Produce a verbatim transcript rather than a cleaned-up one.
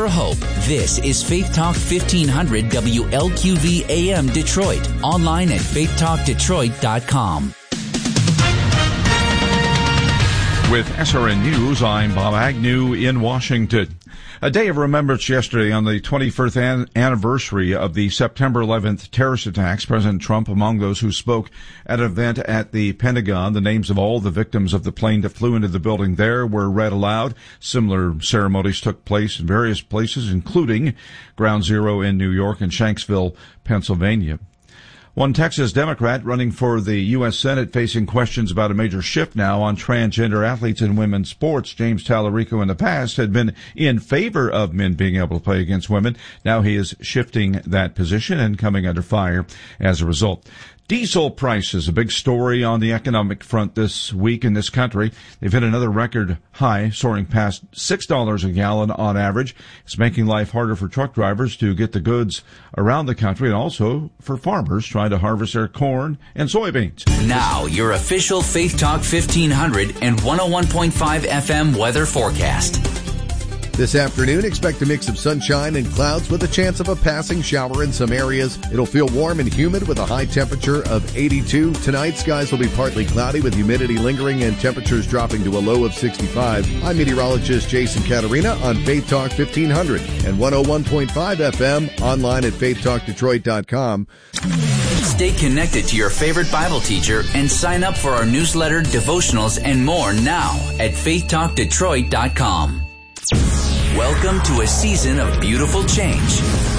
for hope. This is Faith Talk fifteen hundred W L Q V A M Detroit. Online at faith talk detroit dot com. With S R N News, I'm Bob Agnew in Washington. A day of remembrance yesterday on the twenty-first an- anniversary of the September eleventh terrorist attacks. President Trump among those who spoke at an event at the Pentagon. The names of all the victims of the plane that flew into the building there were read aloud. Similar ceremonies took place in various places, including Ground Zero in New York and Shanksville, Pennsylvania. One Texas Democrat running for the U S Senate facing questions about a major shift now on transgender athletes in women's sports. James Tallarico in the past had been in favor of men being able to play against women. Now he is shifting that position and coming under fire as a result. Diesel prices, a big story on the economic front this week in this country. They've hit another record high, soaring past six dollars a gallon on average. It's making life harder for truck drivers to get the goods around the country and also for farmers trying to harvest their corn and soybeans. Now, your official Faith Talk fifteen hundred and one oh one point five F M weather forecast. This afternoon, expect a mix of sunshine and clouds with a chance of a passing shower in some areas. It'll feel warm and humid with a high temperature of eighty-two. Tonight, skies will be partly cloudy with humidity lingering and temperatures dropping to a low of sixty-five. I'm meteorologist Jason Caterina on Faith Talk fifteen hundred and one oh one point five F M, online at faith talk detroit dot com. Stay connected to your favorite Bible teacher and sign up for our newsletter, devotionals, and more now at faith talk detroit dot com. Welcome to a season of beautiful change.